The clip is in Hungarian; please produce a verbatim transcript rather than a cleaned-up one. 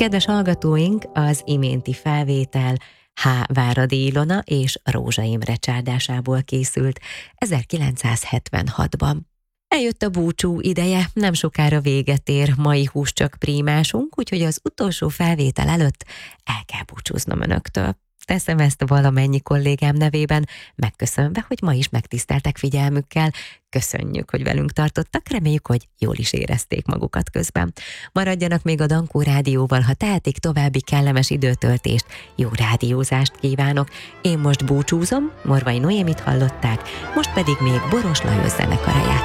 Kedves hallgatóink, az iménti felvétel H. Váradi Ilona és Rózsa Imre csárdásából készült ezerkilencszázhetvenhatban. Eljött a búcsú ideje, nem sokára véget ér mai húscsak prímásunk, úgyhogy az utolsó felvétel előtt el kell búcsúznom önöktől. Teszem ezt valamennyi kollégám nevében, megköszönve, hogy ma is megtiszteltek figyelmükkel. Köszönjük, hogy velünk tartottak, reméljük, hogy jól is érezték magukat közben. Maradjanak még a Dankó Rádióval, ha tehetik, további kellemes időtöltést, jó rádiózást kívánok. Én most búcsúzom, Morvai Noémit hallották, most pedig még Boros Lajos zenekaraját.